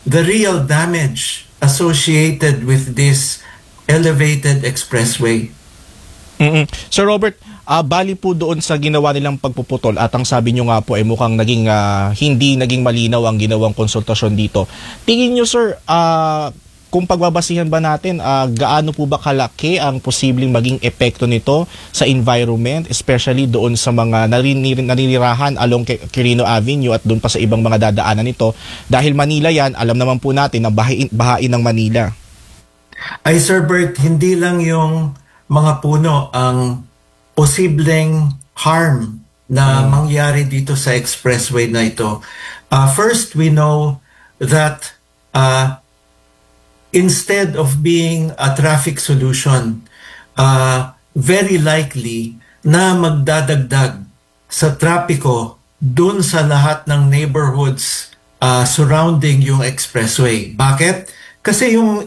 the real damage associated with this elevated expressway. Sir Robert, bali po doon sa ginawa nilang pagpuputol at ang sabi nyo nga po ay mukhang hindi naging malinaw ang ginawang konsultasyon dito. Tingin nyo sir, kung pagbabasihan ba natin, gaano po ba kalaki ang posibleng maging epekto nito sa environment, especially doon sa mga naninirahan along Quirino Avenue at doon pa sa ibang mga dadaanan nito? Dahil Manila yan, alam naman po natin na bahain ng Manila. Ay Sir Bert, hindi lang yung mga puno ang posibleng harm na mangyari dito sa expressway na ito. First, we know that instead of being a traffic solution, very likely na magdadagdag sa trapiko dun sa lahat ng neighborhoods surrounding yung expressway. Bakit? Kasi yung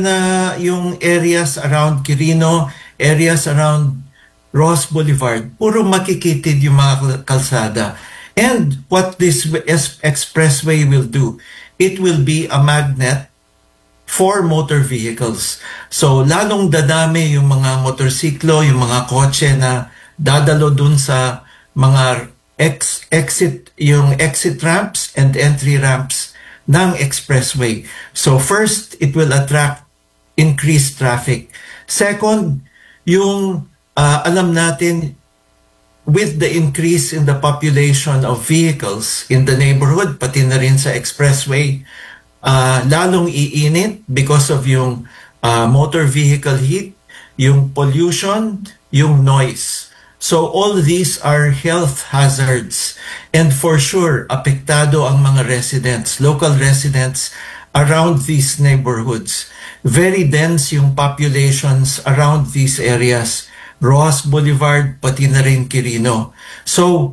areas around Quirino, areas around Ross Boulevard, puro makikitid yung mga kalsada. And what this expressway will do, it will be a magnet for motor vehicles. So lalong dadami yung mga motorsiklo, yung mga kotse na dadalo dun sa mga exit ramps and entry ramps ng expressway. So first, it will attract increased traffic. Second, yung alam natin, with the increase in the population of vehicles in the neighborhood, pati na rin sa expressway, lalong iinit because of yung motor vehicle heat, yung pollution, yung noise. So all these are health hazards, and for sure, apektado ang mga residents, local residents around these neighborhoods. Very dense yung populations around these areas, Ross Boulevard, pati na rin Quirino. So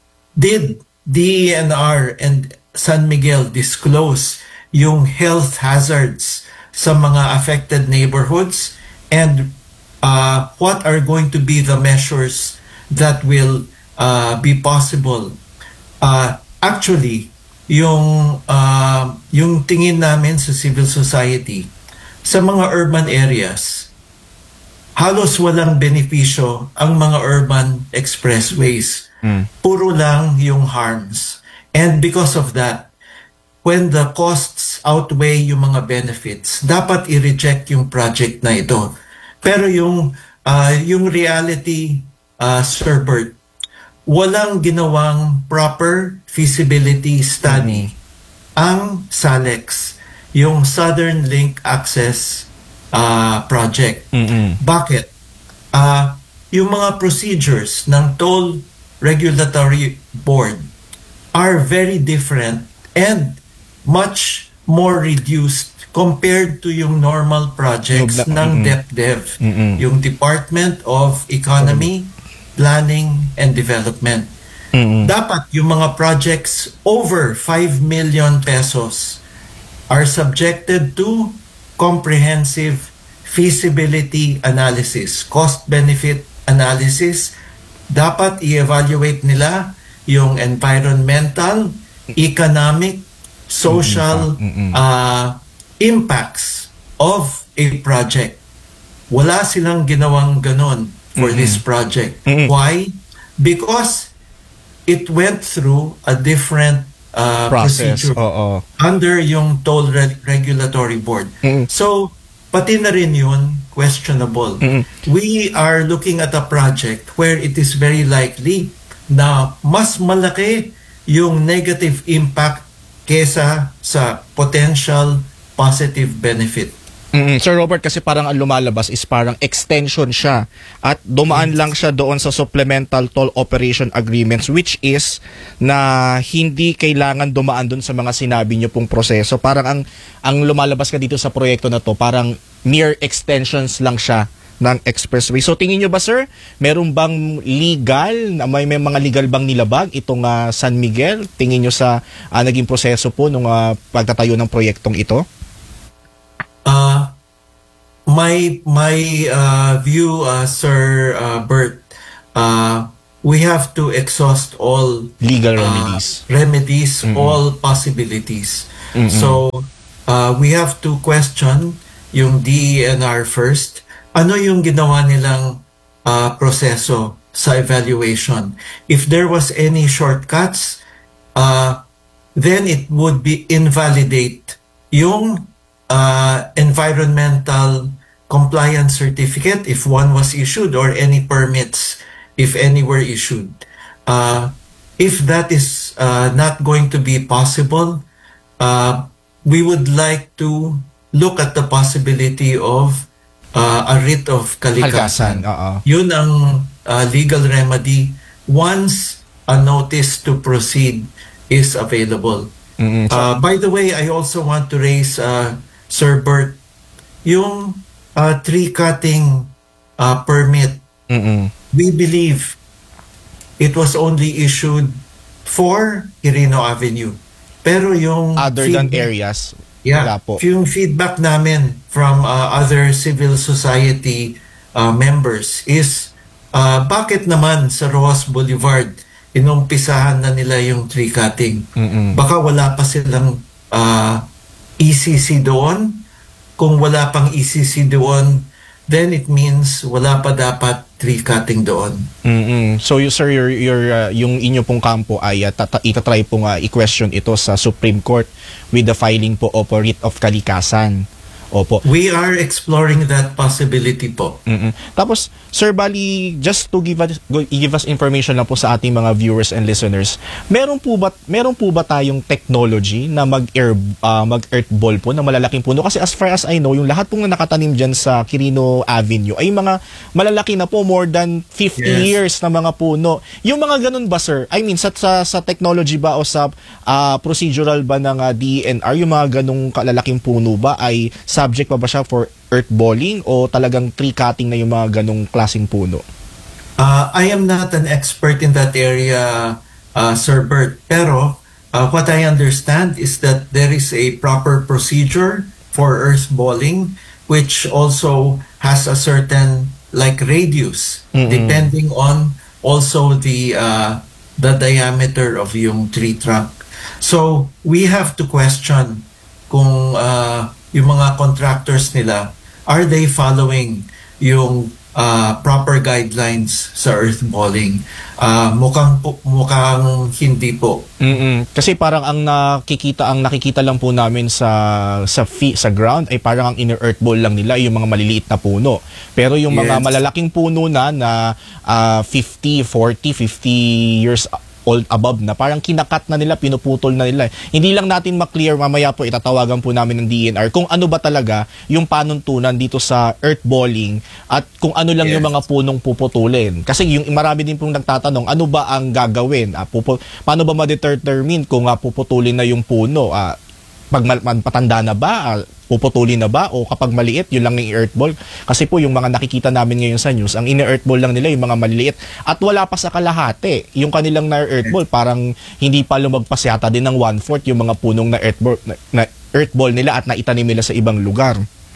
did DENR and San Miguel disclose yung health hazards sa mga affected neighborhoods, and what are going to be the measures that will be possible? Actually, yung tingin namin sa civil society, sa mga urban areas, halos walang benepisyo ang mga urban expressways. Puro lang yung harms. And because of that, when the costs outweigh yung mga benefits, dapat i-reject yung project na ito. Pero yung reality, Sir Bert, walang ginawang proper feasibility study ang SALEX, yung Southern Link Access Project. Bakit? Yung mga procedures ng Toll Regulatory Board are very different and much more reduced compared to yung normal projects ng DepDev, yung Department of Economy, Planning and Development. Dapat yung mga projects over 5 million pesos are subjected to comprehensive feasibility analysis, cost-benefit analysis. Dapat i-evaluate nila yung environmental, economic, social impacts of a project. Wala silang ginawang ganon for this project. Why? Because it went through a different procedure under yung Toll Regulatory Board. So, pati na rin yun questionable. We are looking at a project where it is very likely na mas malaki yung negative impact kesa sa potential positive benefit. Sir Robert, kasi parang ang lumalabas is parang extension siya at dumaan lang siya doon sa supplemental toll operation agreements, which is na hindi kailangan dumaan doon sa mga sinabi niyo pong proseso. Parang ang lumalabas ka dito sa proyekto na to, parang mere extensions lang siya ng expressway. So tingin niyo ba sir, meron bang legal, may mga legal bang nilabag itong San Miguel? Tingin niyo sa naging proseso po nung pagtatayo ng proyektong ito? My view, Sir Bert, we have to exhaust all legal remedies, all possibilities. So we have to question yung DENR first. Ano yung ginawa nilang proseso sa evaluation? If there was any shortcuts, then it would be invalidate yung environmental compliance certificate if one was issued, or any permits if any were issued. If that is not going to be possible, we would like to look at the possibility of a writ of kalikasan. Yun ang legal remedy once a notice to proceed is available. By the way, I also want to raise, Sir Bert, yung tree cutting permit. We believe it was only issued for Quirino Avenue. Pero yung Other than areas, wala po. yung feedback namin from other civil society members is bakit naman sa Rojas Boulevard inumpisahan na nila yung tree cutting? Baka wala pa silang ECC doon. Kung wala pang ECC doon, then it means wala pa dapat tree cutting doon. So you sir, yung inyo pong kampo ay itatry pong i-question ito sa Supreme Court with the filing po of writ of kalikasan. Opo. We are exploring that possibility po. Tapos, Sir Bali, just to give us information lang po sa ating mga viewers and listeners, meron po ba tayong technology na mag-earth ball po na malalaking puno? Kasi as far as I know, yung lahat pong nakatanim dyan sa Quirino Avenue ay mga malalaki na po, more than 50 years na mga puno. Yung mga ganun ba, sir? I mean, sa technology ba o sa procedural ba ng DENR, yung mga ganung kalalaking puno ba ay subject pa ba siya for earth balling o talagang tree cutting na yung mga ganong klaseng puno? I am not an expert in that area, Sir Bert, pero what I understand is that there is a proper procedure for earth balling which also has a certain radius depending on also the diameter of yung tree trunk. So we have to question kung yung mga contractors nila, are they following yung proper guidelines sa earth balling? Mukhang hindi po. Kasi parang ang nakikita lang po namin sa ground ay parang ang earth ball lang nila yung mga maliliit na puno. Pero yung mga malalaking puno na 50 years old above na parang kinakat na nila, pinuputol na nila. Hindi lang natin ma-clear, mamaya po itatawagan po namin ng DENR kung ano ba talaga yung panuntunan dito sa earth balling at kung ano lang yung mga punong puputulin. Kasi yung marami din pong nagtatanong, ano ba ang gagawin? Paano ba ma-determine kung puputulin na yung puno? Pag patanda na ba, puputulin na ba, o kapag maliit, yun lang yung earth ball? Kasi po yung mga nakikita namin ngayon sa news, ang earth ball lang nila yung mga maliliit at wala pa sa kalahati. Yung kanilang earth ball, parang hindi pa lumagpas yata din ng 1/4 yung mga punong na earth ball nila at naitanim nila sa ibang lugar.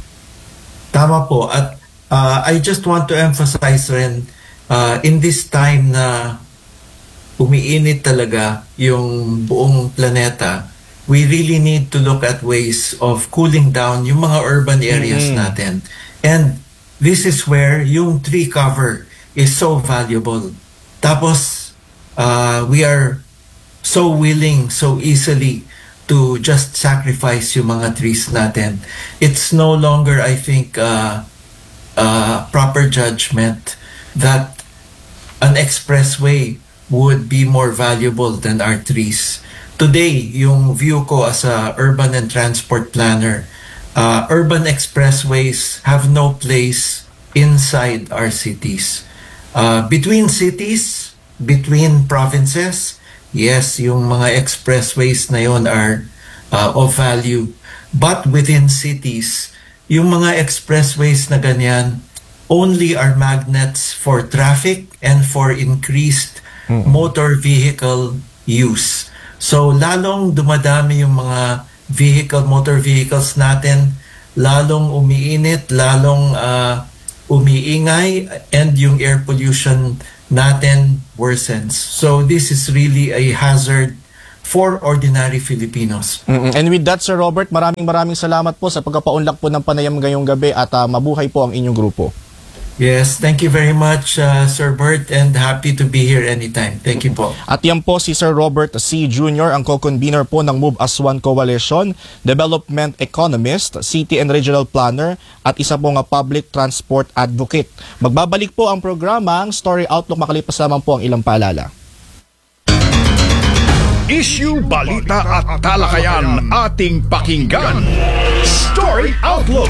Tama po. At I just want to emphasize rin, in this time na umiinit talaga yung buong planeta, we really need to look at ways of cooling down yung mga urban areas natin. And this is where yung tree cover is so valuable. Tapos, we are so willing, so easily to just sacrifice yung mga trees natin. It's no longer, I think, proper judgment that an expressway would be more valuable than our trees. Today, yung view ko as a urban and transport planner, urban expressways have no place inside our cities. Between cities, between provinces, yes, yung mga expressways na yon are of value. But within cities, yung mga expressways na ganyan only are magnets for traffic and for increased motor vehicle use. So, lalong dumadami yung mga motor vehicles natin, lalong umiinit, lalong umiingay, and yung air pollution natin worsens. So, this is really a hazard for ordinary Filipinos. And with that, Sir Robert, maraming salamat po sa pagpapaunlak po ng panayam ngayong gabi at mabuhay po ang inyong grupo. Yes, thank you very much, Sir Bert, and happy to be here anytime. Thank you po. At yan po si Sir Robert C. Jr., ang co-convener po ng Move as One Coalition, development economist, city and regional planner, at isa po nga public transport advocate. Magbabalik po ang programa, ang Story Outlook, makalipas lamang po ang ilang paalala. Issue, balita at talakayan ating pakinggan. Story Outlook.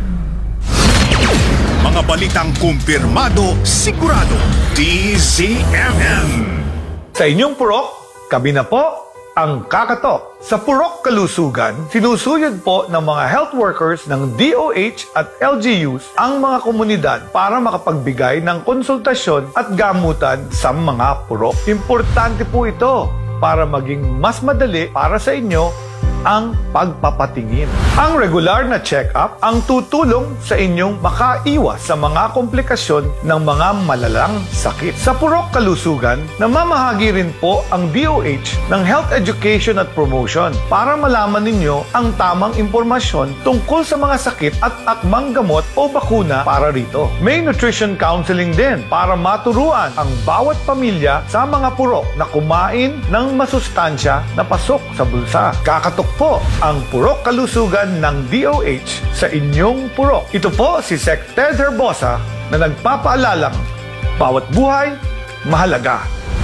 Mga balitang kumpirmado, sigurado, DZMM. Sa inyong purok, kami na po ang kakatok. Sa Purok Kalusugan, sinusuyod po ng mga health workers ng DOH at LGUs ang mga komunidad para makapagbigay ng konsultasyon at gamutan sa mga purok. Importante po ito para maging mas madali para sa inyo ang pagpapatingin. Ang regular na check-up ang tutulong sa inyong makaiwas sa mga komplikasyon ng mga malalang sakit. Sa Purok Kalusugan, namamahagi rin po ang DOH ng Health Education at Promotion para malaman ninyo ang tamang impormasyon tungkol sa mga sakit at akmang gamot o bakuna para rito. May nutrition counseling din para maturuan ang bawat pamilya sa mga purok na kumain ng masustansya na pasok sa bulsa. Kakatok po ang Purok Kalusugan ng DOH sa inyong purok. Ito po si Sec. Ted Herbosa na nagpapaalalang bawat buhay mahalaga.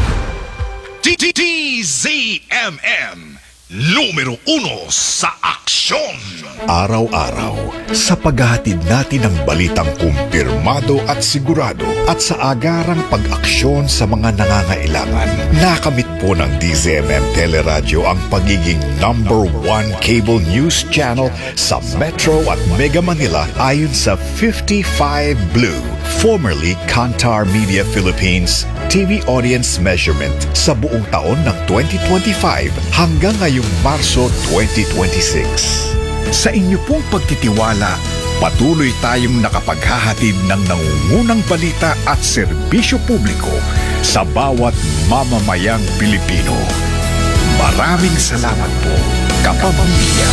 DZMM, numero 1 sa aksyon. Araw-araw, sa paghahatid natin ng balitang kumpirmado at sigurado at sa agarang pag-aksyon sa mga nangangailangan, nakamit po ng DZMM Teleradyo ang pagiging number 1 cable news channel sa Metro at Mega Manila ayon sa 55 Blue, formerly Kantar Media Philippines TV audience measurement sa buong taon ng 2025 hanggang ngayong Marso 2026. Sa inyo pong pagtitiwala, patuloy tayong nakapaghahatid ng nangungunang balita at serbisyo publiko sa bawat mamamayang Pilipino. Maraming salamat po, kapamilya.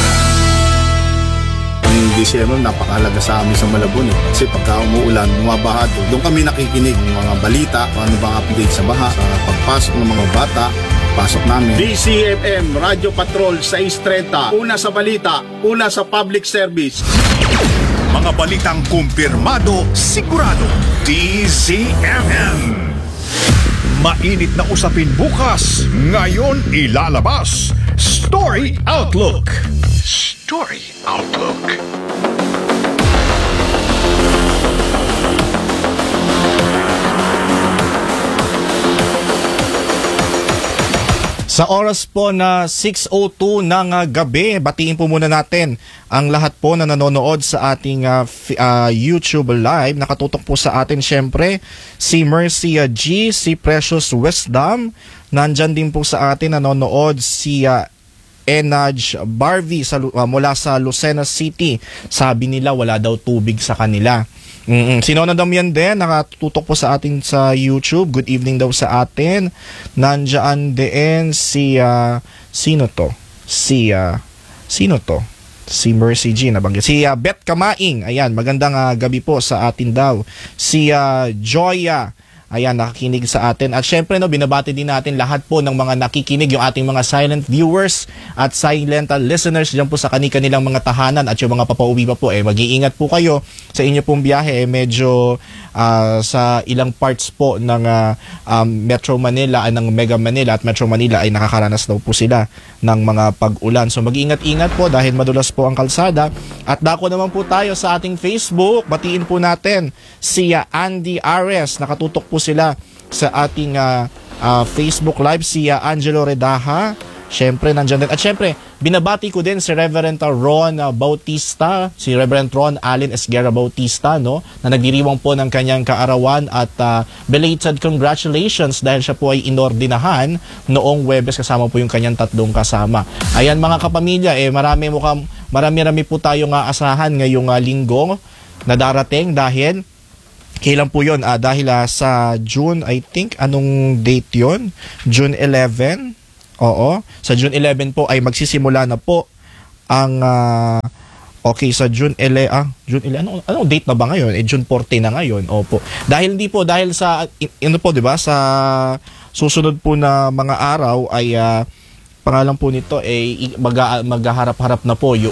Ang DCMM napakahalaga sa amin sa Malabon kasi pagka umuulan, bumabaha doon kami nakikinig ng mga balita, ano bang update sa baha, sa pagpasok ng mga bata, pasok namin. DCMM, Radio Patrol 630, una sa balita, una sa public service. Mga balitang kumpirmado, sigurado, DZMM. Mainit na usapin bukas, ngayon ilalabas. Story Outlook. Story Outlook. Sa oras po na 6:02 ng gabi, batiin po muna natin ang lahat po na nanonood sa ating YouTube live. Nakatutok po sa atin syempre si Mercy G, si Precious Wisdom. Nandyan din po sa atin nanonood si Enaj Barvi mula sa Lucena City. Sabi nila wala daw tubig sa kanila. Sinonadam yan din, nakatutok po sa atin sa YouTube. Good evening daw sa atin. Nandiyan din si sino to? Si Mercy G nabanggit. Si Beth Kamaing. Ayan, magandang gabi po sa atin daw. Si Joya. Ayan, nakikinig sa atin. At syempre, binabati din natin lahat po ng mga nakikinig, yung ating mga silent viewers at silent listeners dyan po sa kanilang mga tahanan at yung mga papauwi pa po. Mag-iingat po kayo sa inyo pong biyahe. Medyo sa ilang parts po ng Metro Manila, ng Mega Manila at Metro Manila ay nakakaranas daw po sila ng mga pag-ulan. So mag-iingat-ingat po dahil madulas po ang kalsada. At dako naman po tayo sa ating Facebook. Batiin po natin si Andy Ares. Nakatutok po sila sa ating Facebook Live, si Angelo Redaha. Syempre, nandyan din. At syempre, binabati ko din si Reverend Ron Bautista, si Reverend Ron Allen Esguerra Bautista, no, na nagdiriwang po ng kanyang kaarawan at belated congratulations dahil siya po ay inordinahan noong Huwebes kasama po yung kanyang tatlong kasama. Ayan mga kapamilya, marami po tayong asahan ngayong linggo na darating dahil kailan po yun? Dahil sa June, I think, anong date yon? June 11? Oo. Sa June 11 po ay magsisimula na po ang okay sa June 11 anong date na ba ngayon? June 14 na ngayon. Opo. Dahil sa po 'di ba sa susunod po na mga araw ay pangalan po nito ay maghaharap-harap na po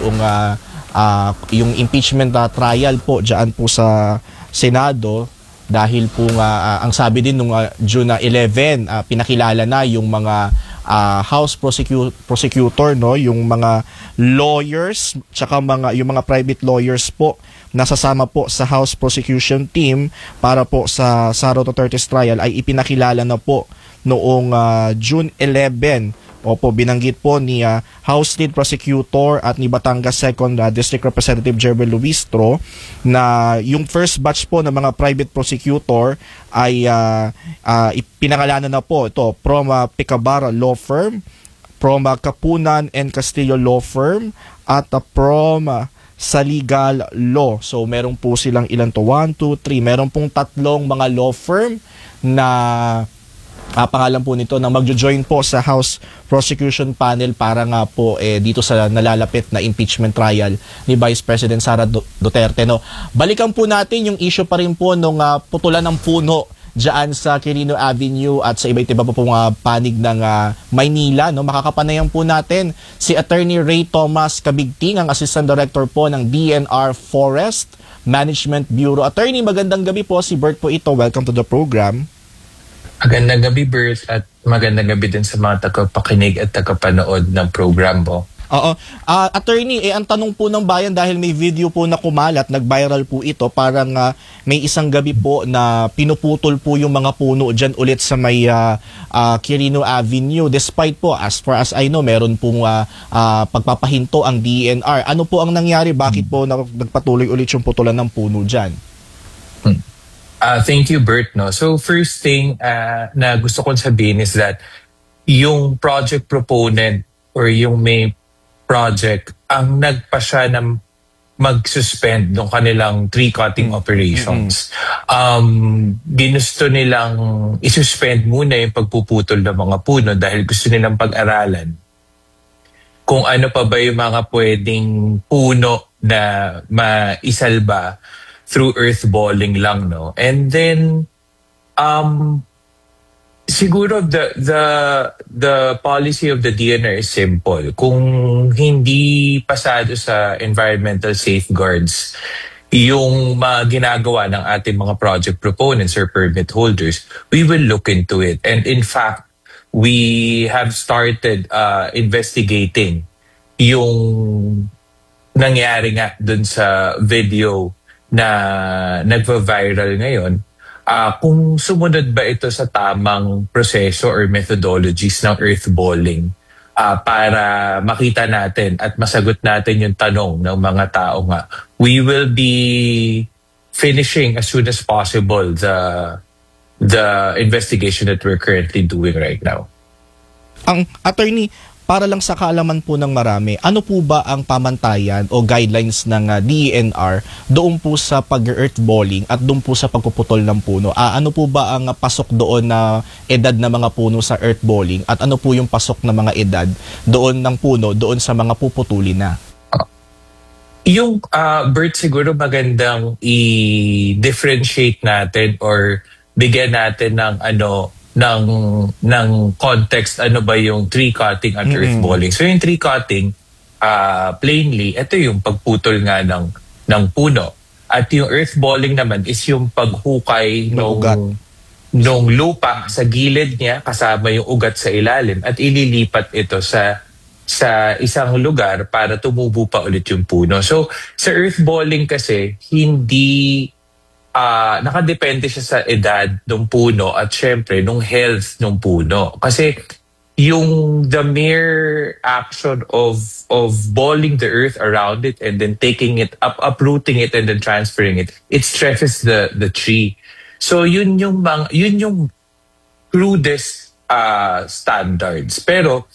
yung impeachment trial po diyan po sa Senado. Dahil po nga ang sabi din nung June 11 pinakilala na yung mga House prosecutor, no, yung mga lawyers tsaka yung mga private lawyers po nasasama po sa House prosecution team para po sa Sara Duterte's trial ay ipinakilala na po noong June 11. Opo, binanggit po ni House Lead Prosecutor at ni Batangas 2nd District Representative Jerwin Luistro na yung first batch po ng mga private prosecutor ay ipinangalanan na po ito from Picabara Law Firm, from Kapunan and Castillo Law Firm at from Saligal Law. So meron po silang ilan to? 1, 2, 3. Meron pong tatlong mga law firm na pangalan po nito na magjo-join po sa House Prosecution Panel para nga po dito sa nalalapit na impeachment trial ni Vice President Sara Duterte. No? Balikan po natin yung issue pa rin po nung putulan ng puno dyan sa Quirino Avenue at sa iba't iba pa pong panig ng Maynila. No? Makakapanayan po natin si Attorney Ray Thomas Cabigting, ang Assistant Director po ng DNR Forest Management Bureau. Attorney, magandang gabi po. Si Bert po ito. Welcome to the program. Magandang gabi, Bert, at magandang gabi din sa mga tagapakinig at tagapanood ng program mo. Oo. Attorney, ang tanong po ng bayan dahil may video po na kumalat, nag-viral po ito, parang may isang gabi po na pinuputol po yung mga puno dyan ulit sa may Quirino Avenue. Despite po, as far as I know, meron pong pagpapahinto ang DNR. Ano po ang nangyari? Bakit po nagpatuloy ulit yung putulan ng puno dyan? Thank you, Bert. No? So first thing na gusto kong sabihin is that yung project proponent or yung may project ang nagpa siya na mag-suspend ng kanilang tree cutting operations. Ginusto nilang isuspend muna yung pagpuputol ng mga puno dahil gusto nilang pag-aralan kung ano pa ba yung mga pwedeng puno na maisalba through earthballing lang, no? And then siguro the policy of the DNR is simple. Kung hindi pasado sa environmental safeguards yung mga ginagawa ng ating mga project proponents or permit holders, we will look into it. And in fact, we have started investigating yung nangyari nga dun sa video na nagva-viral ngayon, kung sumunod ba ito sa tamang proseso or methodologies ng earthballing para makita natin at masagot natin yung tanong ng mga tao nga. We will be finishing as soon as possible the investigation that we're currently doing right now. Ang attorney, para lang sa kaalaman po ng marami, ano po ba ang pamantayan o guidelines ng DENR doon po sa pag-earthballing at doon po sa pagpuputol ng puno? Ano po ba ang pasok doon na edad ng mga puno sa earthballing at ano po yung pasok ng mga edad doon ng puno doon sa mga puputulin na? Yung Bert, siguro magandang i-differentiate natin or bigyan natin ng context, ano ba yung tree cutting at earthballing. So yung tree cutting, plainly, ito yung pagputol nga ng puno. At yung earthballing naman is yung paghukay nung lupa sa gilid niya kasama yung ugat sa ilalim at ililipat ito sa isang lugar para tumubo pa ulit yung puno. So sa earthballing kasi, hindi nakadepende siya sa edad ng puno at syempre nung health ng puno. Kasi yung the mere action of balling the earth around it and then taking it up, uprooting it and then transferring it, it stresses the tree. So yun yung crudest standards. Pero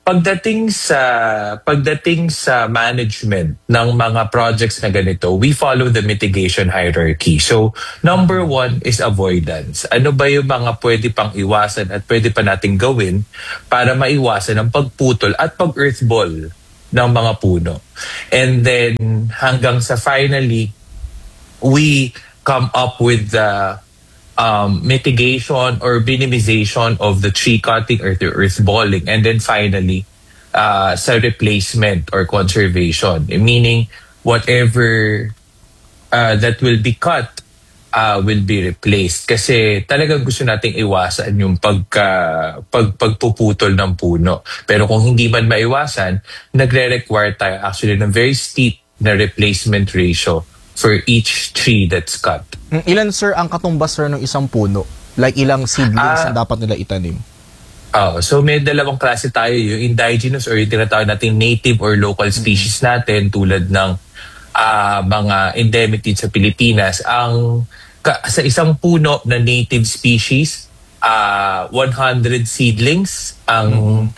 pagdating sa management ng mga projects na ganito, we follow the mitigation hierarchy. So, number one is avoidance. Ano ba yung mga pwede pang iwasan at pwede pa nating gawin para maiwasan ang pagputol at pag-earthball ng mga puno. And then, hanggang sa finally, we come up with the mitigation or minimization of the tree cutting or the earth balling, and then finally sa replacement or conservation, meaning whatever that will be cut will be replaced, kasi talagang gusto nating iwasan yung pagpuputol ng puno. Pero kung hindi man maiwasan, nagre-require tayo actually ng very steep na replacement ratio for each tree that's cut. Ilan, sir, ang katumbas, sir, ng isang puno? Like, ilang seedlings na dapat nila itanim? So may dalawang klase tayo, yung indigenous or yung tinatawag natin native or local species natin, tulad ng mga endemic din sa Pilipinas. Sa isang puno na native species, 100 seedlings ang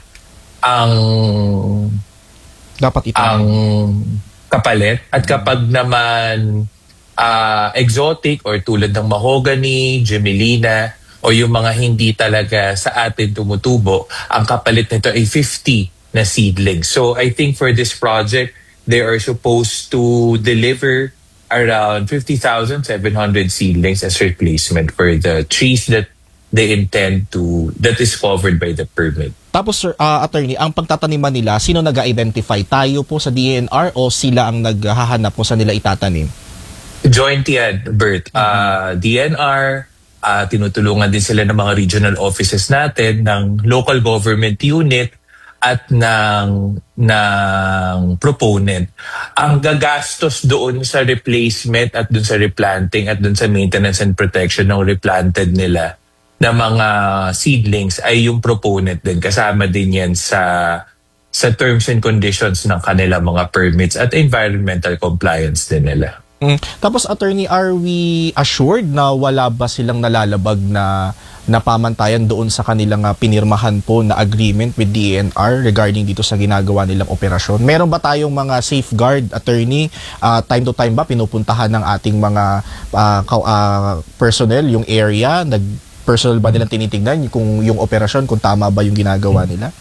Dapat itanim. kapalit. At kapag naman exotic or tulad ng mahogany, gemelina, o yung mga hindi talaga sa atin tumutubo, ang kapalit nito ay 50 na seedlings. So I think for this project, they are supposed to deliver around 50,700 seedlings as replacement for the trees that they intend to, that is covered by the permit. Tapos, sir, attorney, ang pagtataniman nila, sino nag-identify? Tayo po sa DNR o sila ang naghahanap kung saan nila itatanim? Joint yan, Bert. DNR, tinutulungan din sila ng mga regional offices natin, ng local government unit, at ng proponent. Ang gagastos doon sa replacement at doon sa replanting at doon sa maintenance and protection ng replanted nila na mga seedlings ay yung proponent din. Kasama din yan sa terms and conditions ng kanilang mga permits at environmental compliance din nila. Tapos, attorney, are we assured na wala ba silang nalalabag na pamantayan doon sa kanilang pinirmahan po na agreement with DENR regarding dito sa ginagawa nilang operasyon? Meron ba tayong mga safeguard, attorney? Time to time ba pinupuntahan ng ating mga personnel yung area? Personal ba nilang tinitingnan kung yung operasyon, kung tama ba yung ginagawa nila?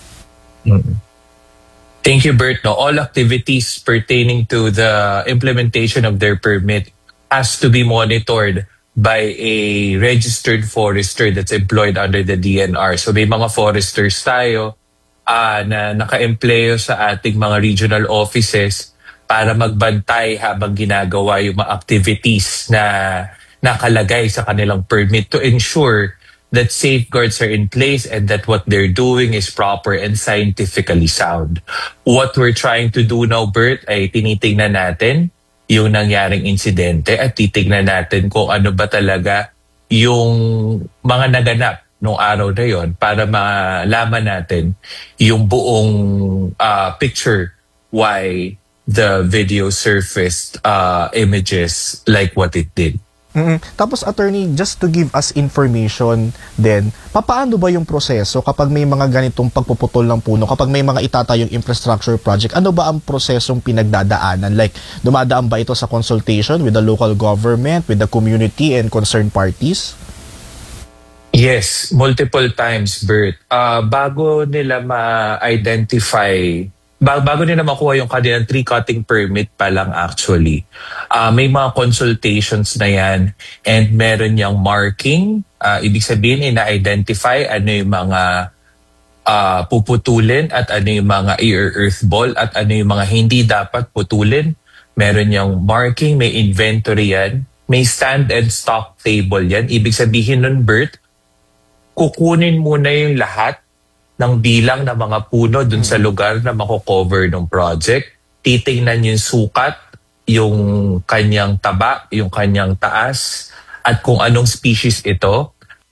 Thank you, Bert. No, all activities pertaining to the implementation of their permit has to be monitored by a registered forester that's employed under the DNR. So may mga foresters tayo na naka-empleyo sa ating mga regional offices para magbantay habang ginagawa yung mga activities na nakalagay sa kanilang permit to ensure that safeguards are in place and that what they're doing is proper and scientifically sound. What we're trying to do now, Bert, ay tinitingnan natin yung nangyaring insidente at titignan natin kung ano ba talaga yung mga naganap nung araw na yon para malaman natin yung buong picture why the video surfaced images like what it did. Tapos, attorney, just to give us information then, papaano ba yung proseso kapag may mga ganitong pagpuputol ng puno, kapag may mga itatayong infrastructure project, ano ba ang prosesong pinagdadaanan? Like, dumadaan ba ito sa consultation with the local government, with the community and concerned parties? Yes, multiple times, Bert. Bago nila ma-identify, bago nila makuha yung kanilang tree cutting permit pa lang actually, may mga consultations na yan and meron yung marking. Ibig sabihin, ina-identify ano yung mga puputulin at ano yung mga earth ball at ano yung mga hindi dapat putulin. Meron yung marking, may inventory yan, may stand and stock table yan. Ibig sabihin nun, Bert, kukunin muna yung lahat ng bilang ng mga puno dun sa lugar na mako-cover ng project. Titingnan yung sukat, yung kanyang taba, yung kanyang taas, at kung anong species ito.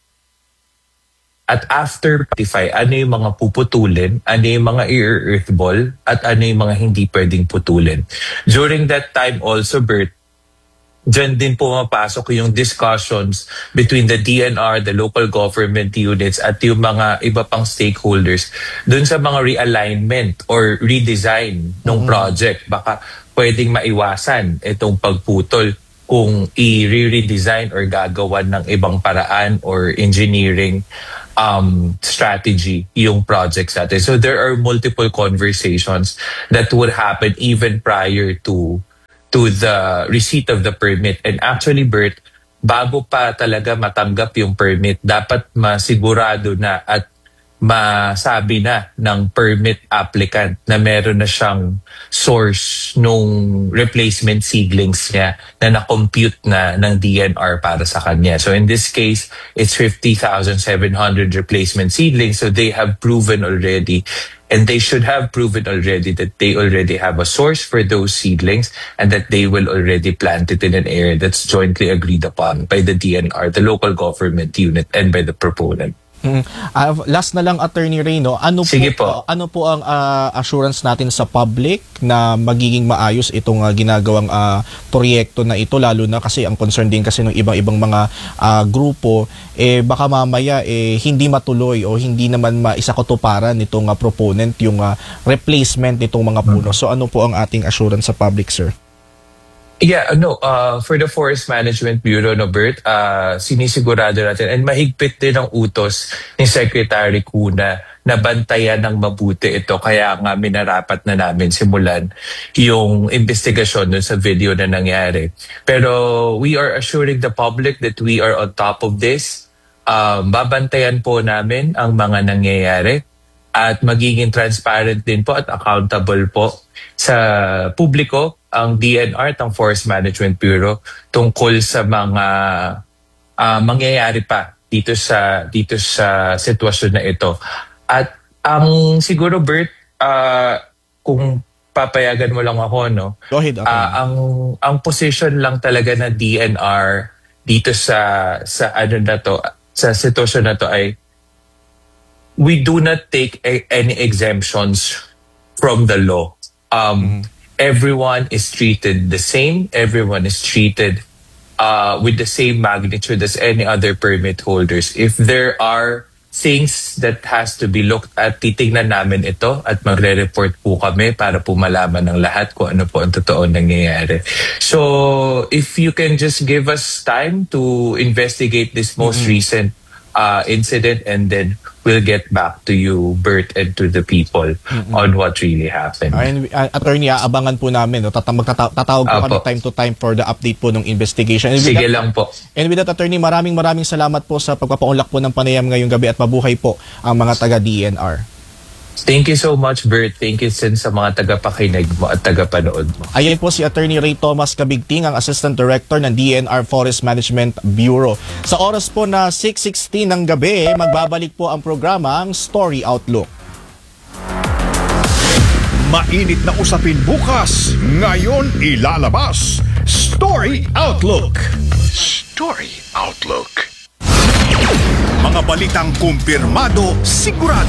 At after identify, ano yung mga puputulin, ano yung mga earth ball, at ano yung mga hindi pwedeng putulin. During that time also, Bert, dyan din pumapasok yung discussions between the DNR, the local government units, at yung mga iba pang stakeholders dun sa mga realignment or redesign ng project. Baka pwedeng maiwasan itong pagputol kung i-redesign or gagawan ng ibang paraan or engineering strategy yung projects natin. So there are multiple conversations that would happen even prior to the receipt of the permit. And actually, Bert, bago pa talaga matanggap yung permit, dapat masigurado na at masabi na ng permit applicant na meron na siyang source nung replacement seedlings niya na na-compute na ng DNR para sa kanya. So in this case, it's 50,700 replacement seedlings. So they have proven already, and they should have proven already, that they already have a source for those seedlings and that they will already plant it in an area that's jointly agreed upon by the DNR, the local government unit, and by the proponent. Last na lang, Attorney Ray, no? Ano po ang assurance natin sa public na magiging maayos itong ginagawang proyekto na ito, lalo na kasi ang concern din kasi ng ibang mga grupo baka mamaya hindi matuloy o hindi naman maisakatuparan nitong proponent yung replacement nitong mga puno. So ano po ang ating assurance sa public, sir? Yeah, for the Forest Management Bureau, Bert, sinisigurado natin, and mahigpit din ang utos ni Secretary Cuna na bantayan ng mabuti ito. Kaya nga minarapat na namin simulan yung investigasyon dun sa video na nangyari. Pero we are assuring the public that we are on top of this. Babantayan po namin ang mga nangyayari at magiging transparent din po at accountable po sa publiko ang DNR at ang Forest Management Bureau tungkol sa mga mangyayari pa dito sa sitwasyon na ito. At ang siguro, Bert, kung papayagan mo lang ako, no? Go ahead, okay. Ang position lang talaga na DNR dito sa ano na to, sa sitwasyon na to ay we do not take any exemptions from the law. Everyone is treated the same. Everyone is treated with the same magnitude as any other permit holders. If there are things that has to be looked at, titignan namin ito at magre-report po kami para po malaman ng lahat kung ano po ang totoo nangyayari. So if you can just give us time to investigate this most recent incident, and then we'll get back to you, Bert, and to the people on what really happened. And Attorney, abangan po namin. No? Tatawag po kami time to time for the update po ng investigation. And sige lang po. And with that, Attorney, maraming salamat po sa pagpapaunlak po ng panayam ngayong gabi at mabuhay po ang mga taga-DNR. Thank you so much, Bert. Thank you sa mga tagapakinig mo at tagapanood mo. Ayan po si Attorney Ray Thomas Cabigting, ang Assistant Director ng DNR Forest Management Bureau. Sa oras po na 6:16 ng gabi, magbabalik po ang programang Story Outlook. Mainit na usapin bukas, ngayon ilalabas. Story Outlook. Story Outlook. Mga balitang kumpirmado, sigurado.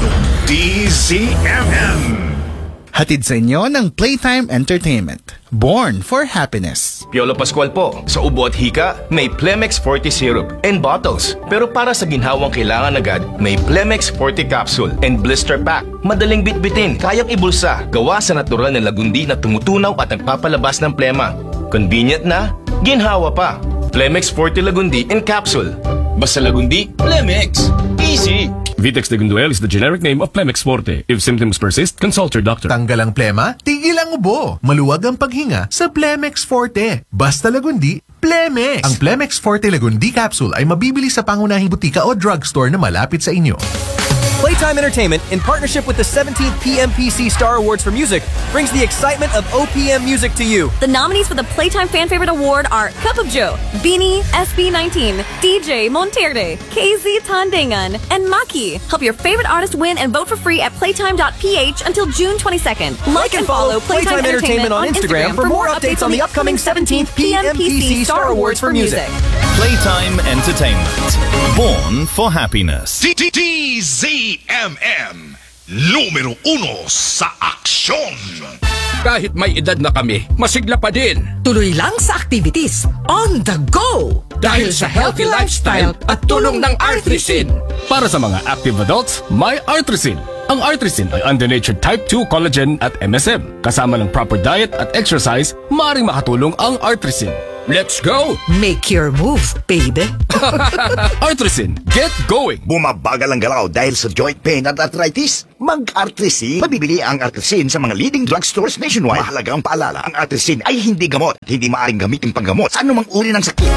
DZMM. Hatid sa inyo ng Playtime Entertainment. Born for happiness. Piolo Pascual po. Sa ubo at hika, may Plemex Forte Syrup and bottles. Pero para sa ginhawang kailangan agad, may Plemex Forte Capsule and Blister Pack. Madaling bitbitin, kayang ibulsa. Gawa sa natural na lagundi na tumutunaw at nagpapalabas ng plema. Convenient na, ginhawa pa. Plemex Forte Lagundi in Capsule. Basta Lagundi, Plemex. Easy! Vitex Degunduel is the generic name of Plemex Forte. If symptoms persist, consult your doctor. Tanggal ang plema, tigil ang ubo. Maluwag ang paghinga sa Plemex Forte. Basta Lagundi, Plemex. Ang Plemex Forte Lagundi Capsule ay mabibili sa pangunahing butika o drugstore na malapit sa inyo. Playtime Entertainment, in partnership with the 17th PMPC Star Awards for Music, brings the excitement of OPM music to you. The nominees for the Playtime Fan Favorite Award are Cup of Joe, Beanie, SB19, DJ Monterde, KZ Tandangan, and Maki. Help your favorite artist win and vote for free at playtime.ph until June 22nd. Like and follow Playtime Entertainment on Instagram for more updates on the upcoming 17th PMPC Star Awards for Music. Playtime Entertainment. Born for happiness. DZMM. Número 1 sa aksyon. Kahit may edad na kami, masigla pa din. Tuloy lang sa activities on the go! Dahil sa healthy lifestyle at tulong ng Artrisin. Para sa mga active adults, may Artrisin. Ang Artrisin ay under-natured type 2 collagen at MSM. Kasama ng proper diet at exercise, maaaring makatulong ang Artrisin. Let's go! Make your move, baby! Artrisin, get going! Bumabagal ang galaw dahil sa joint pain at arthritis? Mag-Artrisin. Mabibili ang Artrisin sa mga leading drugstores nationwide. Mahalagang paalala, ang Artrisin ay hindi gamot. Hindi maaaring gamitin panggamot sa anumang uri ng sakit.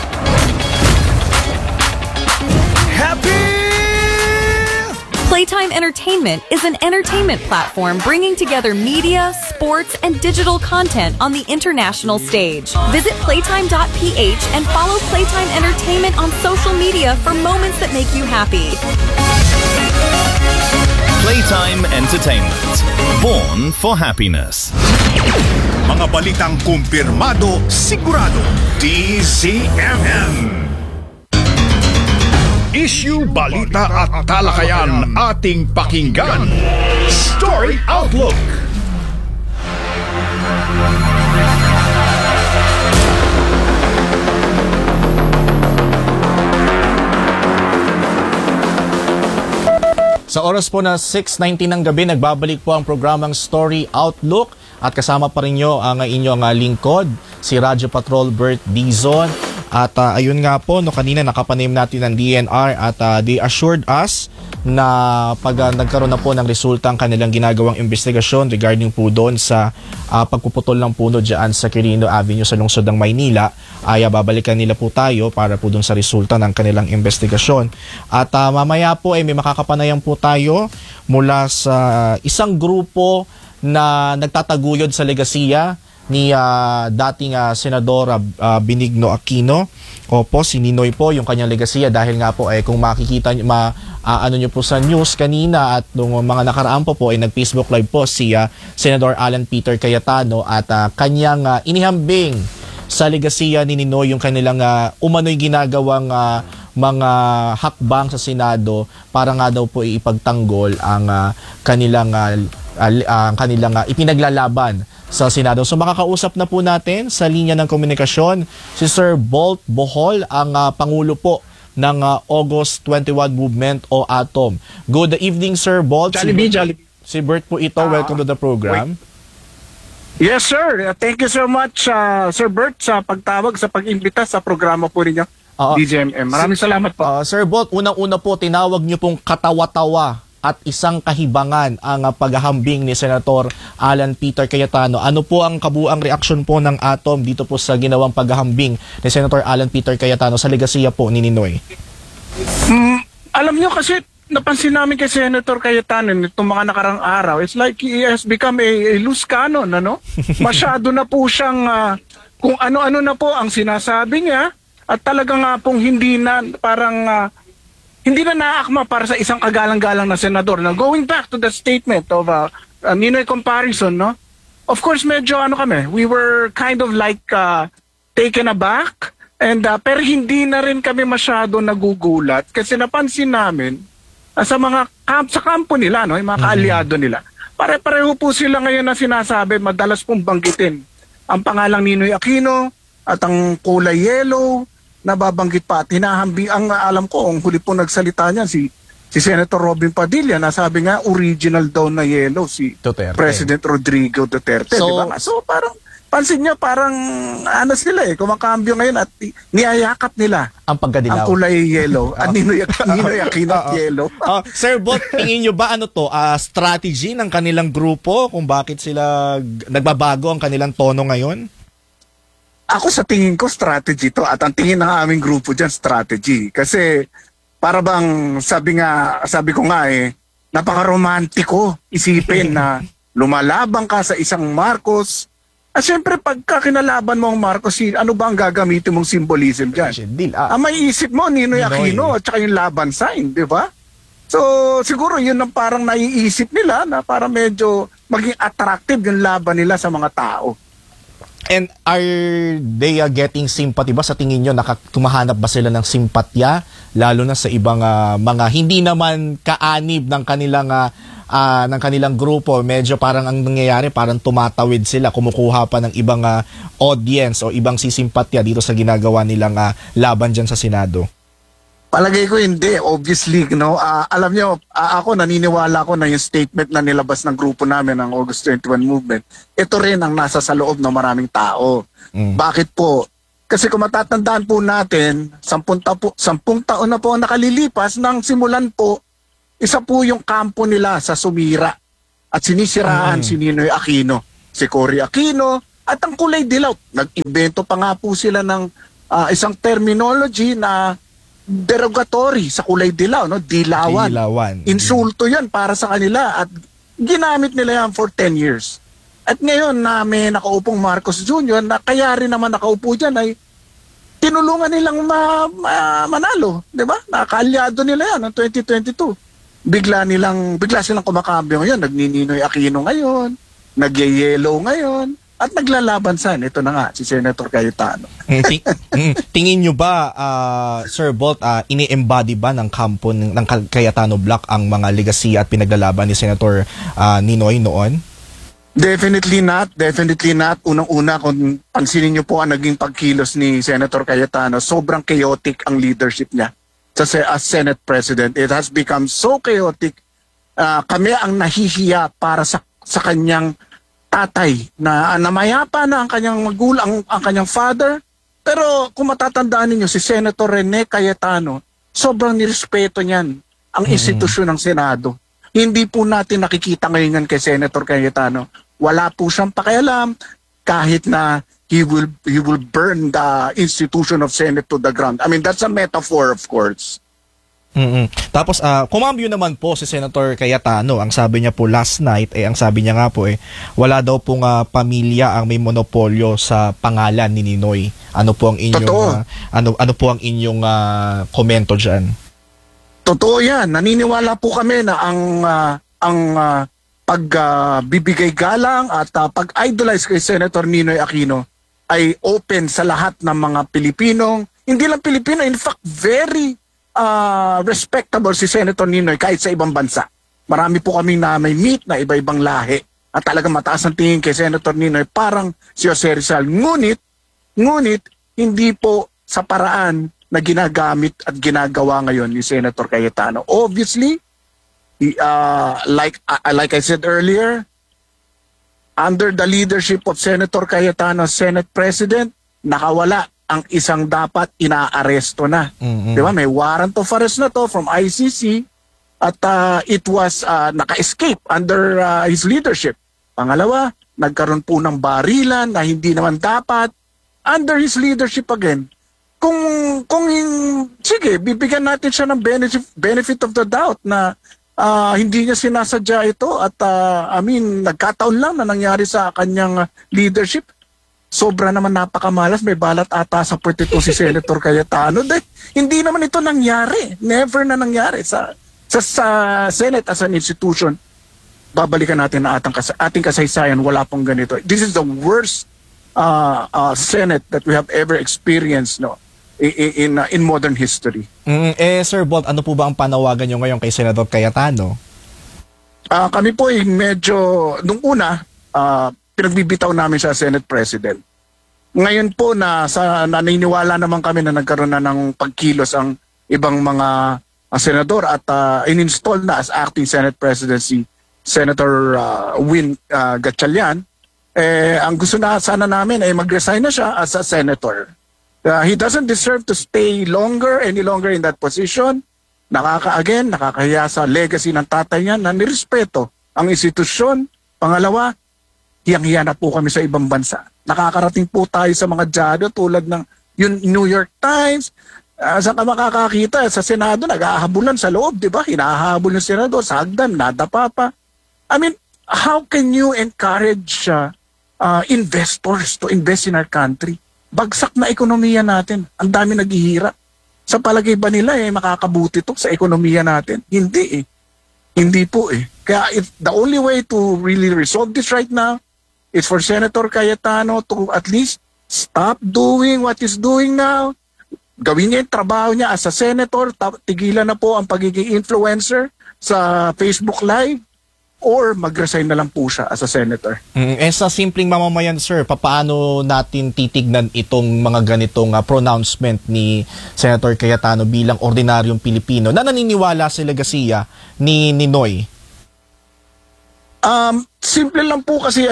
Playtime Entertainment is an entertainment platform bringing together media, sports, and digital content on the international stage. Visit playtime.ph and follow Playtime Entertainment on social media for moments that make you happy. Playtime Entertainment. Born for happiness. Mga balitang kumpirmado, sigurado. DZMM. Issue, balita at talakayan ating pakinggan. Story Outlook. Sa oras po na 6:19 ng gabi, nagbabalik po ang programang Story Outlook at kasama pa rin nyo ang inyong lingkod, si Radyo Patrol Bert Dizon. At ayun nga po, kanina nakapanim natin ng DNR at they assured us na pag nagkaroon na po ng resulta ang kanilang ginagawang investigasyon regarding po doon sa pagpuputol ng puno dyan sa Quirino Avenue sa lungsod ng Maynila, ay babalikan nila po tayo para po doon sa resulta ng kanilang investigasyon. At mamaya po ay may makakapanayan po tayo mula sa isang grupo na nagtataguyod sa legasiya ni dating Senadora Benigno Aquino. Opo, si Ninoy po yung kanyang legasiya dahil nga po kung makikita ano nyo po sa news kanina at nung mga nakaraan po ay nag-Facebook Live po si Senador Alan Peter Cayetano at kanyang inihambing sa legasiya ni Ninoy yung kanilang umano'y ginagawang mga hakbang sa Senado para nga daw po ipagtanggol ang kanilang ipinaglalaban sa Senado. So makakausap na po natin sa linya ng komunikasyon si Sir Bolt Bohol, ang Pangulo po ng August 21 Movement o ATOM. Good evening, Sir Bolt. Jollibee. Si Bert po ito. Welcome to the program. Yes, sir. Thank you so much, Sir Bert, sa pagtawag, sa pag-imbita sa programa po ninyo, DZMM. Maraming salamat po. Sir Bolt, unang-una po, tinawag niyo pong katawa-tawa at isang kahibangan ang paghahambing ni Senator Alan Peter Cayetano. Ano po ang kabuang reaksyon po ng ATOM dito po sa ginawang paghahambing ni Senator Alan Peter Cayetano sa legasiya po ni Ninoy? Alam nyo kasi, napansin namin kay Senator Cayetano nitong mga nakarang araw, it's like he has become a loose cannon, ano? Masyado na po siyang, kung ano-ano na po ang sinasabi niya, at talaga nga pong hindi na, parang, hindi na naakma para sa isang kagalang-galang na senador. Now, going back to the statement of Ninoy comparison, no? Of course, medyo kami, we were kind of like taken aback, and pero hindi na rin kami masyado nagugulat kasi napansin namin sa mga sa kampo nila, no, yung mga kaalyado nila. Pare-pareho po sila ngayon na sinasabi, madalas pong banggitin ang pangalang Ninoy Aquino at ang kulay yellow, nababanggit pa at hinahambing. Ang alam ko, ang huli po nagsalita niyan si Senator Robin Padilla, na sabi nga original daw na yellow si Duterte. President Rodrigo Duterte, so, di ba? So parang pansin niya, parang sila kumakambyo ngayon at niyayakap nila ang pagkadilaw, ang kulay yellow at Ninoy Aquino at yellow. Sir Bot, tingin nyo ba strategy ng kanilang grupo kung bakit sila nagbabago ang kanilang tono ngayon? Ako sa tingin ko strategy to, at ang tingin ng aming grupo dyan strategy. Kasi para bang sabi ko nga napaka-romantiko isipin na lumalaban ka sa isang Marcos. At syempre pagka kinalaban mo ang Marcos, ano ba ang gagamitin mong symbolism dyan? May isip mo, Ninoy Aquino at saka yung laban sign, di ba? So siguro yun ang parang naiisip nila na para medyo maging attractive yung laban nila sa mga tao. And are they getting sympathy ba? Sa tingin nyo, tumahanap ba sila ng simpatya? Lalo na sa ibang mga hindi naman kaanib ng kanilang ng kanilang grupo, medyo parang ang nangyayari, parang tumatawid sila, kumukuha pa ng ibang audience o ibang sisimpatya dito sa ginagawa nilang laban dyan sa Senado? Palagay ko hindi, obviously, no. Alam nyo, ako naniniwala ko na yung statement na nilabas ng grupo namin ng August 21 Movement, ito rin ang nasa sa loob ng maraming tao. Bakit po? Kasi kung matatandaan po natin, 10 taon na po ang nakalilipas nang simulan po, isa po yung kampo nila sa sumira at sinisiraan si Ninoy Aquino, si Cory Aquino, at ang kulay dilaw. Nag-invento pa nga po sila ng isang terminology na derogatory sa kulay dilaw, no? Dilawan. Insulto yan para sa kanila at ginamit nila yan for 10 years. At ngayon na may nakaupong Marcos Jr. na kaya rin naman nakaupo dyan ay tinulungan nilang manalo, di ba? Nakaalyado nila yan ng 2022. Bigla silang kumakambyo ngayon, nagnininoy Aquino ngayon, nagyayelo ngayon, at naglalaban ito na nga, si Senator Cayetano. Tingin nyo ba, Sir Bolt, ini-embody ba ng kampo ng Cayetano Block ang mga legacy at pinaglalaban ni Senator Ninoy noon? Definitely not. Unang-una, kung pansinin nyo po ang naging pagkilos ni Senator Cayetano, sobrang chaotic ang leadership niya as Senate President. It has become so chaotic. Kami ang nahihiya para sa kanyang tatay na namayapa na ang kanyang magulang, ang kanyang father. Pero kung matatandaan ninyo, si Senator Rene Cayetano, sobrang nirespeto niyan ang institusyon ng Senado. Hindi po natin nakikita ngayon kay Senator Cayetano. Wala po siyang pakialam kahit na he will burn the institution of Senate to the ground. I mean, that's a metaphor, of course. Tapos kumambyo naman po si Senator Cayetano. Ang sabi niya po last night, ang sabi niya nga po wala daw pong pamilya ang may monopolyo sa pangalan ni Ninoy. Ano po ang inyong ano po ang inyong komento diyan? Totoo 'yan. Naniniwala po kami na ang pagbibigay galang at pag-idolize kay Senator Ninoy Aquino ay open sa lahat ng mga Pilipinong, hindi lang Pilipino, in fact very respectable si Senator Ninoy kahit sa ibang bansa. Marami po kaming na may meet na iba-ibang lahi at talagang mataas ang tingin kay Senator Ninoy parang si Jose Rizal. Ngunit hindi po sa paraan na ginagamit at ginagawa ngayon ni Senator Cayetano. Obviously, like I said earlier, under the leadership of Senator Cayetano, Senate President, nakawala ang isang dapat inaaresto na. Di ba? May warrant of arrest na to from ICC at it was naka-escape under his leadership. Pangalawa, nagkaroon po ng barilan na hindi naman dapat under his leadership again. Sige, bibigyan natin siya ng benefit of the doubt na hindi niya sinasadya ito at nagkataon lang na nangyari sa kanyang leadership. Sobra naman napakamalas, may balat ata sa puwet ito si Senator Cayetano. Hindi naman ito nangyari. Never na nangyari sa Senate as an institution. Babalikan natin na ating kasaysayan, wala pong ganito. This is the worst Senate that we have ever experienced in modern history. Sir Bolt, ano po ba ang panawagan nyo ngayon kay Senator Cayetano? Kami po medyo, nung una, pinagbibitaw namin siya Senate President. Ngayon po naniniwala naman kami na nagkaroon na ng pagkilos ang ibang mga senador at in-install na as acting Senate President si Senator Win Gatchalian. Ang gusto na sana namin ay mag-resign na siya as a senator. He doesn't deserve to stay any longer in that position. Nakakahiya sa legacy ng tatay niya na nirespeto ang institusyon. Pangalawa, hiyang-hiya na po kami sa ibang bansa. Nakakarating po tayo sa mga dyaryo tulad ng yung New York Times. Saan ka makakakita? Sa Senado, nag-aahabulan sa loob, di ba? Hinahabol yung Senado, sa hagdan, nadapa pa. I mean, how can you encourage investors to invest in our country? Bagsak na ekonomiya natin. Ang dami naghihirap. Sa palagay ba nila makakabuti to sa ekonomiya natin? Hindi Hindi po Kaya the only way to really resolve this right now is for Senator Cayetano to at least stop doing what he's doing now. Gawin niya yung trabaho niya as a senator. Tigilan na po ang pagiging influencer sa Facebook Live. or mag-resign na lang po siya as a senator. Sa simpleng mamamayan, sir, paano natin titignan itong mga ganitong pronouncement ni Senator Cayetano bilang ordinaryong Pilipino na naniniwala sa legasiya ni Ninoy? Simple lang po kasi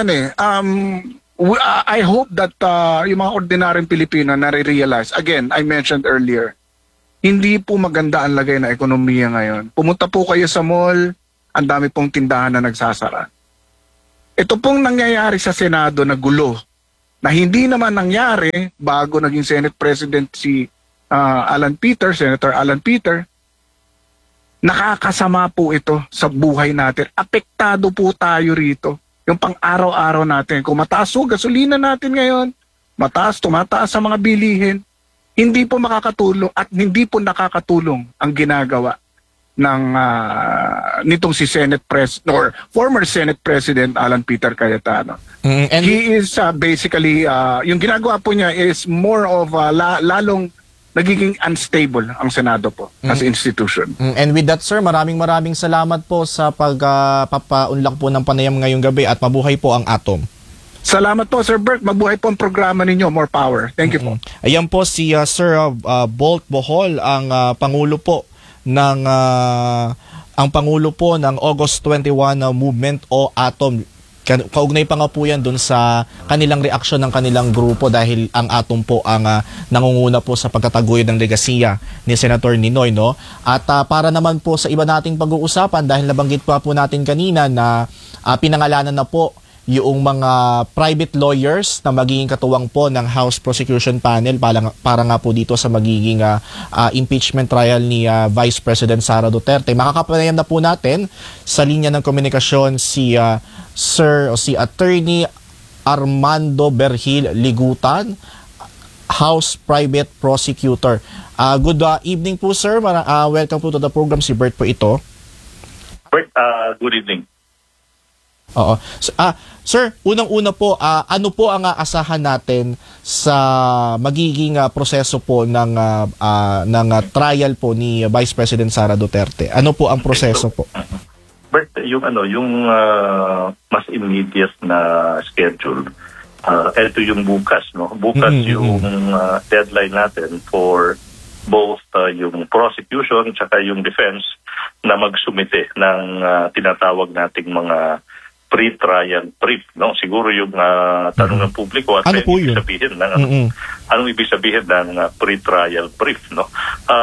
I hope that yung mga ordinaryong Pilipino nare-realize, again, I mentioned earlier, hindi po maganda ang lagay na ekonomiya ngayon. Pumunta po kayo sa mall, ang dami pong tindahan na nagsasara. Ito pong nangyayari sa Senado na gulo, na hindi naman nangyari bago naging Senate President si Senator Alan Peter. Nakakasama po ito sa buhay natin. Apektado po tayo rito. Yung pang-araw-araw natin. Kung mataas po gasolina natin ngayon, tumataas sa mga bilihin, hindi po makakatulong at hindi po nakakatulong ang ginagawa ng nitong si former Senate President Alan Peter Cayetano. And he is basically yung ginagawa po niya is more of lalong nagiging unstable ang Senado po as institution. And with that, sir, maraming salamat po sa pagpapaunlak po ng panayam ngayong gabi at mabuhay po ang Atom. Salamat po, Sir Bert. Mabuhay po ang programa ninyo. More power. Thank you po. Ayan po si Sir Bolt Bohol, ang Pangulo po ng August 21 movement o Atom. Kaugnay pa nga po yan dun sa kanilang reaksyon ng kanilang grupo dahil ang Atom po ang nangunguna po sa pagtataguyod ng legasiya ni Senator Ninoy, no? At para naman po sa iba nating pag-uusapan, dahil nabanggit pa po natin kanina na pinangalanan na po yung mga private lawyers na magiging katuwang po ng House Prosecution Panel para nga po dito sa magiging impeachment trial ni Vice President Sara Duterte. Makakapanayam na po natin sa linya ng komunikasyon si Attorney Armando Berhil Ligutan, House Private Prosecutor. Good evening po, sir. Welcome po to the program. Si Bert po ito. Bert, good evening. Oo. Sir, unang-una po, ano po ang asahan natin sa magiging proseso po ng trial po ni Vice President Sara Duterte? Ano po ang proseso po? Bert, yung mas immediate na schedule, ito yung bukas, no? Bukas yung deadline natin for both yung prosecution tsaka yung defense na magsumite ng tinatawag nating mga pre-trial brief, no? Siguro yung tanong ng publiko at ano po yun? Anong ibig sabihin ng pre-trial brief, no?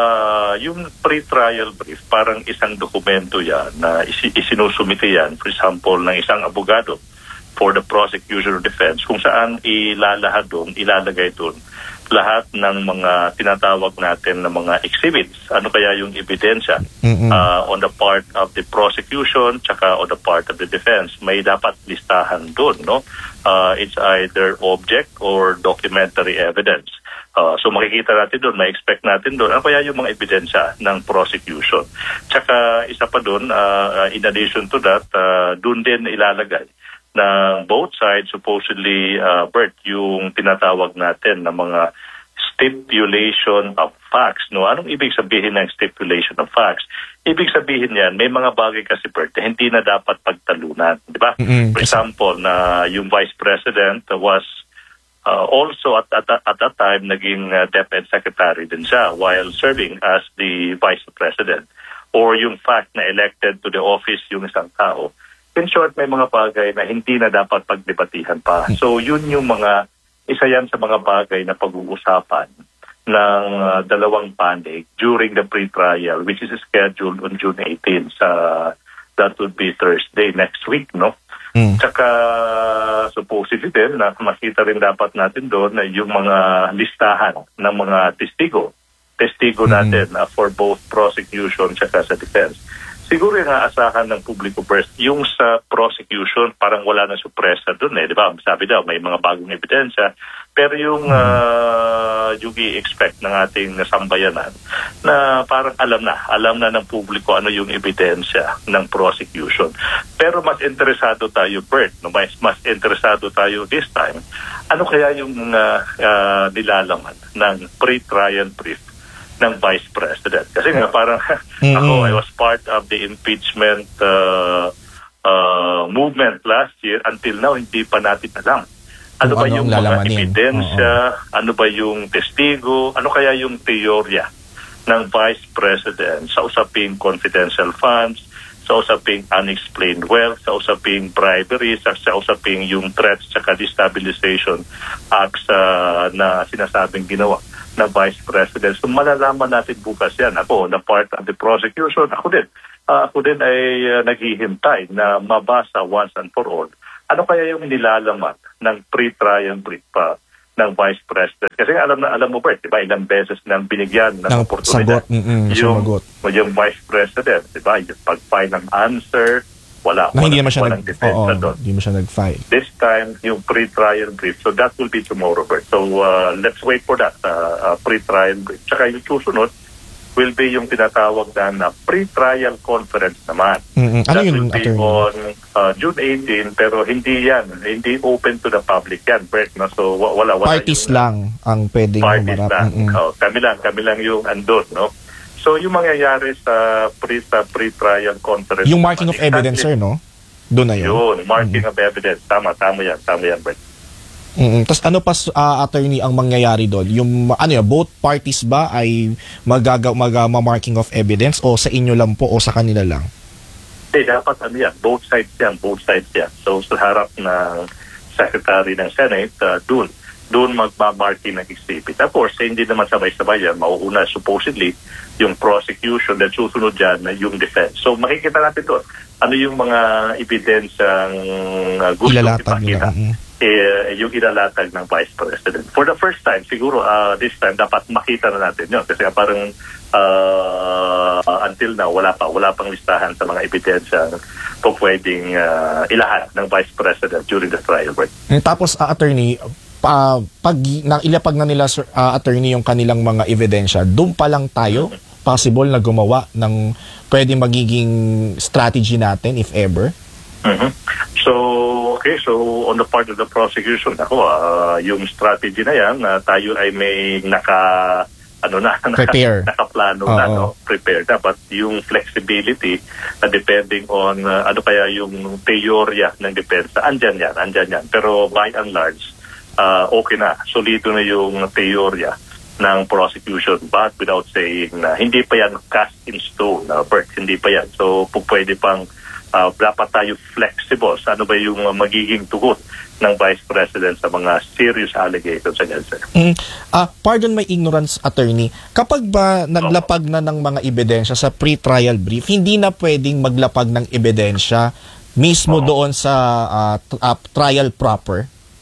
Yung pre-trial brief, parang isang dokumento yan na isinusumite yan, for example, ng isang abogado for the prosecution or defense, kung saan ilalagay doon lahat ng mga tinatawag natin na mga exhibits. Ano kaya yung ebidensya on the part of the prosecution tsaka on the part of the defense. May dapat listahan doon, no? It's either object or documentary evidence. So makikita natin doon, may expect natin doon. Ano kaya yung mga ebidensya ng prosecution? Tsaka isa pa doon, in addition to that, doon din ilalagay na both sides supposedly, Bert, yung tinatawag natin na mga stipulation of facts. No? Anong ibig sabihin ng stipulation of facts? Ibig sabihin yan, may mga bagay kasi, Bert, na hindi na dapat pagtalunan. Di ba? For example, na yung Vice President was also at that time naging DepEd Secretary din siya while serving as the Vice President. Or yung fact na elected to the office yung isang tao. In short, may mga bagay na hindi na dapat pagdebatihan pa. So yun yung isa yan sa mga bagay na pag-uusapan ng dalawang panig during the pre-trial, which is scheduled on June 18. That would be Thursday next week, no? Tsaka supposedly din na makita rin dapat natin doon na yung mga listahan ng mga testigo natin for both prosecution tsaka sa defense. Siguro yung aasahan ng publiko first, yung sa prosecution, parang wala na supresa doon di ba? Sabi daw, may mga bagong ebidensya. Pero yung i-expect ng ating sambayanan na parang alam na ng publiko ano yung ebidensya ng prosecution. Pero mas interesado tayo, Bert, no? mas interesado tayo this time, ano kaya yung nilalaman ng pre-trial brief ng Vice President. Kasi nga parang I was part of the impeachment movement last year, until now, hindi pa natin alam. Ano ba yung mga lalamanin? ebidensya? Ano ba yung testigo? Ano kaya yung teorya ng Vice President sa usaping confidential funds, sa usaping unexplained wealth, sa usaping bribery, sa usaping yung threats at destabilization acts na sinasabing ginawa ng Vice President. So malalaman natin bukas yan. Ako, na part of the prosecution, ako din ay naghihintay na mabasa once and for all. Ano kaya yung nilalaman ng pre-trial brief pa ng Vice President? Kasi alam mo ba, diba, ilang beses nang binigyan ng oportunidad yung Vice President, diba, yung pag-file ng answer, hindi naman siya hindi mo siya nag-file. This time, yung pre-trial brief. So that will be tomorrow, Bert. So let's wait for that pre-trial brief. Tsaka yung susunod will be yung tinatawag na pre-trial conference naman. Ano yun, will be on June 18, pero hindi open to the public yan, Bert. No? So wala parties lang ang pwedeng humarap. Kami lang yung andun, no? So yung mangyayari sa pre-trial conference. Yung marking of evidence, sir, no? Doon na yun. Yun, marking of evidence. Tama yan, Bert. Tapos ano pa, attorney, ang mangyayari doon? Yung both parties ba ay marking of evidence o sa inyo lang po o sa kanila lang? Dapat both sides yan. So sa harap ng Secretary ng Senate, doon magmamarking ng exhibit. Of course, hindi naman sabay-sabay yan. Mauuna supposedly yung prosecution, then susunod dyan yung defense. So makikita natin doon ano yung mga ebidensyang gusto ipakita. Yung ilalatag ng Vice President. For the first time, siguro this time, dapat makita na natin yun. Kasi parang until now, wala pang listahan sa mga ebidensya po pwedeng ilahat ng Vice President during the trial. Right? Tapos, attorney, pag ilapag na nila, attorney, yung kanilang mga ebidensya, doon pa lang tayo possible na gumawa ng pwedeng magiging strategy natin, if ever? So on the part of the prosecution, yung strategy na yan, tayo ay may nakaplano na, no? Prepare. Dapat yung flexibility na depending on ano kaya yung teorya ng depensa. Andyan yan. Pero by and large, okay na. Solido na yung teorya ng prosecution, but without saying na hindi pa yan cast in stone, Bert, hindi pa yan. So pwede pang dapat tayo flexible sa ano ba yung magiging tugon ng Vice President sa mga serious allegations against her. Pardon my ignorance, attorney. Kapag ba naglapag na ng mga ebidensya sa pre-trial brief, hindi na pwedeng maglapag ng ebidensya mismo doon sa trial proper?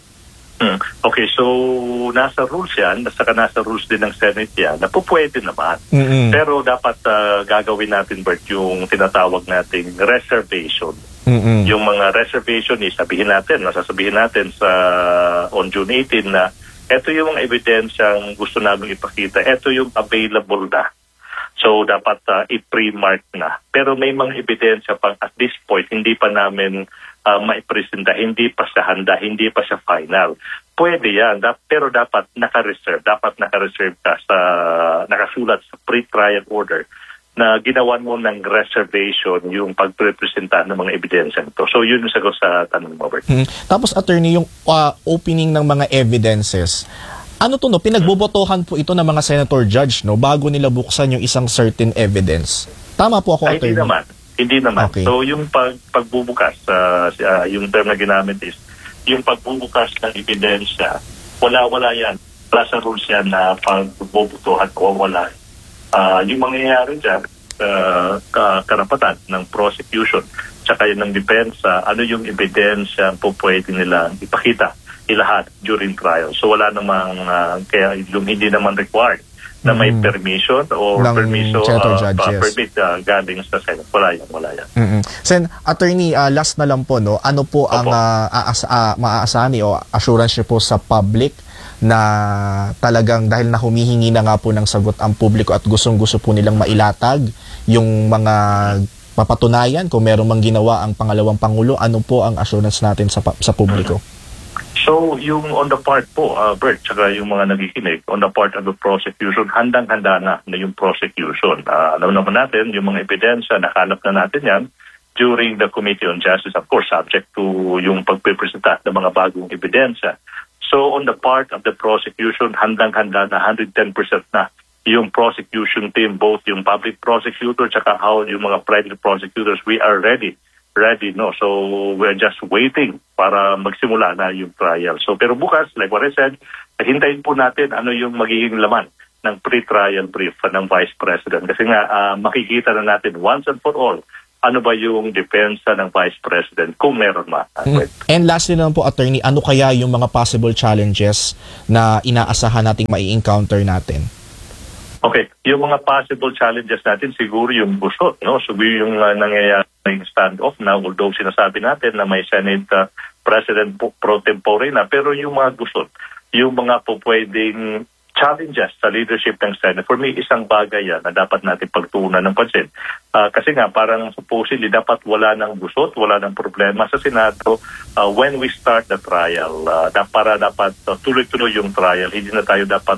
Okay, so nasa rules yan, saka nasa rules din ng Senate yan, na pwede naman. Pero dapat gagawin natin, Bert, yung tinatawag nating reservation. Yung mga reservation, sasabihin natin sa on June 18 na ito yung mga ebidensyang gusto namin ipakita, ito yung available na. So dapat i-pre-mark na. Pero may mga ebidensya pang at this point, hindi pa namin maipresenta, hindi pa siya handa, hindi pa siya final. Pwede yan, pero dapat naka-reserve. Dapat naka-reserve ka nakasulat sa pre-trial order na ginawan mo ng reservation yung pagprepresenta ng mga ebidensya nito. So yun yung sagot sa tanong mo, Bert. Tapos, attorney, yung opening ng mga evidences, pinagbobotohan po ito ng mga senator judge, no, bago nila buksan yung isang certain evidence. Tama po ako, attorney? Hindi naman. Okay. So yung pagbubukas, yung term na ginamit is, yung pagbubukas ng ebidensya, wala yan. Wala sa rules yan na pagbubutuhan o wala. Yung mangyayari dyan, karapatan ng prosecution, tsaka yun ng depensa, ano yung ebidensya po pwede nilang ipakita, ilahat during trial. So wala namang, kaya yung hindi naman required na may permission or permit galing sa Senate. Wala yan. Sen, attorney, last na lang po, no, ano po ang maaasahan o assurance niyo po sa public na talagang dahil na humihingi na nga po ng sagot ang publiko at gustong-gusto po nilang mailatag yung mga mapatunayan kung meron mang ginawa ang pangalawang Pangulo, ano po ang assurance natin sa publiko? So, yung on the part po, Bert, tsaka yung mga nagikinig, on the part of the prosecution, handang-handa na yung prosecution. Alam naman natin, yung mga ebidensya, nakalap na natin yan, during the Committee on Justice, of course, subject to yung pagpipresenta ng mga bagong ebidensya. So on the part of the prosecution, handang-handa na 110% na yung prosecution team, both yung public prosecutor tsaka how yung mga private prosecutors, we are ready, no? So we're just waiting para magsimula na yung trial. So pero bukas, like what I said, hintayin po natin ano yung magiging laman ng pre-trial brief ng Vice President. Kasi nga makikita na natin once and for all ano ba yung depensa ng Vice President kung meron ma. And lastly naman po, Attorney, ano kaya yung mga possible challenges na inaasahan nating mai-encounter natin? Okay, yung mga possible challenges natin siguro yung gusot, no? So yung nangyayari standoff na, although sinasabi natin na may Senate President pro tempore na, pero yung mga gusot, yung mga po pwedeng challenges sa leadership ng Senate, for me, isang bagay yan na dapat natin pagtuunan ng pansin. Kasi nga, parang supposedly, dapat wala ng gusot, wala ng problema sa Senado when we start the trial. Para dapat tuloy-tuloy yung trial, hindi na tayo dapat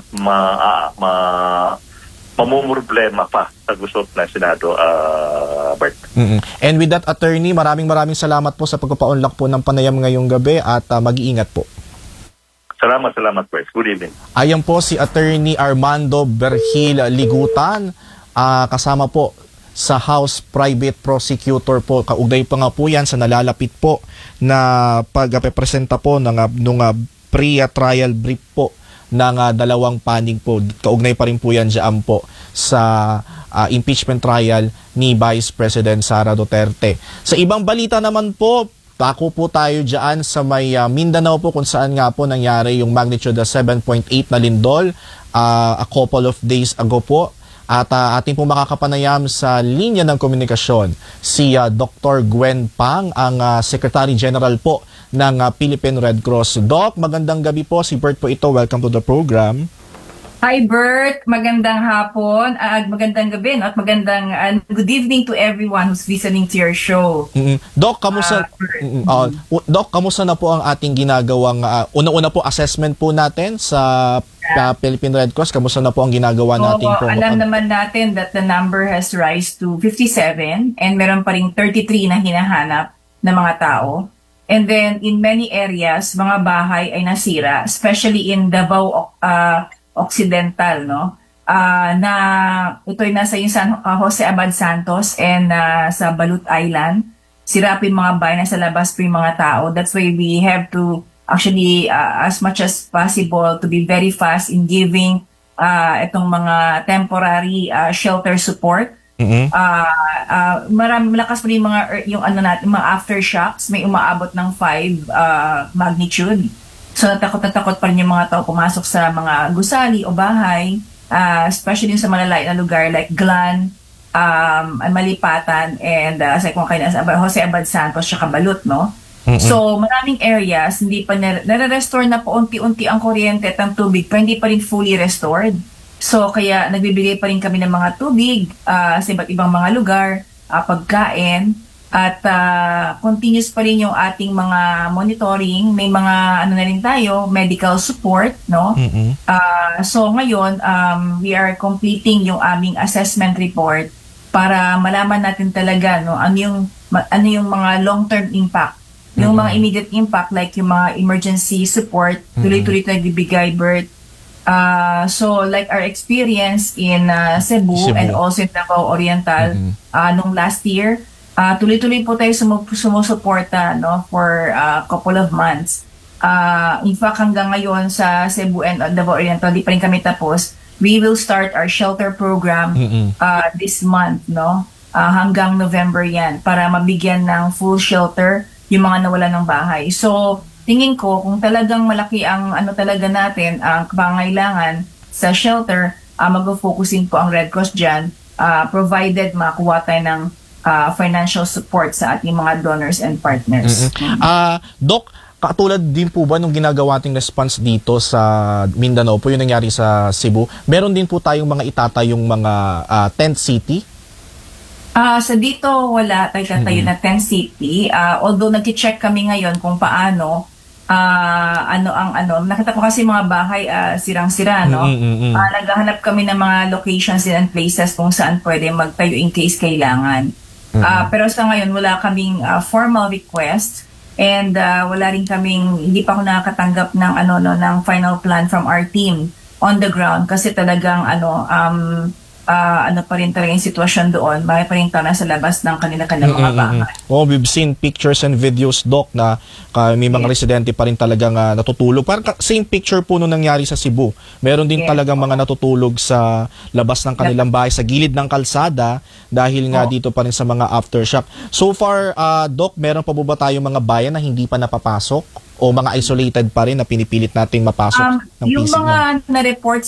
mamumroblema pa sa gusot ng Senado, Bert. And with that, Attorney, maraming salamat po sa pagpapaunlak po ng panayam ngayong gabi at mag-iingat po. Salamat, Bert. Good evening. Ayan po si Attorney Armando Berhil Ligutan, kasama po sa House Private Prosecutor po. Kaugnay pa nga po yan sa nalalapit po na pagpepresenta po ng pre-trial brief po ng dalawang panig po. Kaugnay pa rin po yan dyan po sa impeachment trial ni Vice President Sara Duterte. Sa ibang balita naman po, pako po tayo dyan sa may Mindanao po kung saan nga po nangyari yung magnitude 7.8 na lindol a couple of days ago po. At ating po makakapanayam sa linya ng komunikasyon si Dr. Gwen Pang, ang Secretary General po ng Philippine Red Cross. Doc, magandang gabi po. Si Bert po ito. Welcome to the program. Hi Bert, magandang hapon, magandang gabi, no? At magandang good evening to everyone who's listening to your show. Doc, kamusta Doc, kamusta na po ang ating ginagawang una-una po assessment po natin sa Philippine Red Cross? Kamusta na po ang ginagawa natin po? Alam naman natin that the number has rise to 57 and meron pa ring 33 na hinahanap na mga tao. And then in many areas, mga bahay ay nasira, especially in Davao Occidental, no? Na ito'y nasa yung San Jose Abad Santos and sa Balut Island. Sira po yung mga bahay, nasa labas po yung mga tao. That's why we have to actually, as much as possible, to be very fast in giving itong mga temporary shelter support. Malakas po yung mga aftershocks. May umaabot ng 5 magnitude. So natakot pa rin yung mga tao pumasok sa mga gusali o bahay, especially sa malalayo na lugar like Glan, Malipatan, and kung kayo nasa Jose Abad Santos, saka Balut, no? So maraming areas, hindi pa nare-restore na po unti-unti ang kuryente at ang tubig, pero hindi pa rin fully restored. So kaya nagbibigay pa rin kami ng mga tubig sa iba't ibang mga lugar, pagkain, at continuous pa rin yung ating mga monitoring. May mga na rin tayo, medical support, no? So ngayon, we are completing yung aming assessment report para malaman natin talaga, no, ano yung mga long-term impact. Yung mga immediate impact like yung mga emergency support, tuloy-tuloy nagbibigay, Bert. So like our experience in Cebu and also in Davao Oriental nung last year, tuloy-tuloy po tayo sumusuporta, no, for a couple of months. In fact, hanggang ngayon sa Cebu and Davao Oriental, di pa rin kami tapos. We will start our shelter program this month, no? Hanggang November yan, para mabigyan ng full shelter yung mga nawala ng bahay. So, tingin ko, kung talagang malaki ang talaga natin, ang pangailangan sa shelter, mag-focusin po ang Red Cross dyan, provided makakuha tayo ng financial support sa ating mga donors and partners. Doc, katulad din po ba nung ginagawa ating response dito sa Mindanao po, yung nangyari sa Cebu, meron din po tayong mga itatayong mga tent city? Sa dito, wala tayo tatayo na tent city. Although nag-check kami ngayon kung paano, nakita ko kasi mga bahay sirang-sira, no? Naghahanap kami ng mga locations and places kung saan pwede magtayo in case kailangan. Pero sa ngayon, wala kaming formal request and wala rin kaming, hindi pa ako nakakatanggap ng ng final plan from our team on the ground kasi talagang pa rin talaga yung sitwasyon doon. May pa rin nasa labas ng kanilang mga bahay. Oh, we've seen pictures and videos, Doc, na may mga residente pa rin talagang natutulog. Parang same picture po nung nangyari sa Cebu. Meron din talagang mga natutulog sa labas ng kanilang bahay, sa gilid ng kalsada, dahil nga dito pa rin sa mga aftershock. So far, Doc, meron pa ba tayong mga bayan na hindi pa napapasok? O mga isolated pa rin na pinipilit nating mapasok ng yung PCG? mga na-report